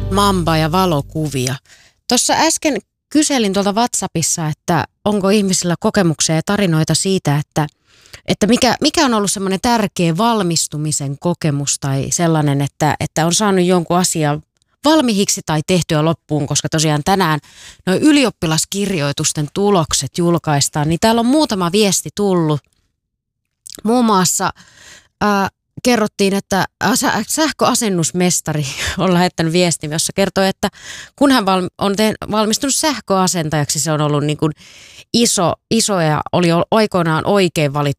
Mamba ja valokuvia. Tuossa äsken kyselin tuolta WhatsAppissa, että onko ihmisillä kokemuksia ja tarinoita siitä, että mikä on ollut semmoinen tärkeä valmistumisen kokemus tai sellainen, että on saanut jonkun asian valmiiksi tai tehtyä loppuun, koska tosiaan tänään nuo ylioppilaskirjoitusten tulokset julkaistaan, niin täällä on muutama viesti tullut. Muun muassa kerrottiin, että sähköasennusmestari on lähettänyt viestin, jossa kertoo, että kun hän on valmistunut sähköasentajaksi, se on ollut niin kuin iso ja oli aikoinaan oikein valittu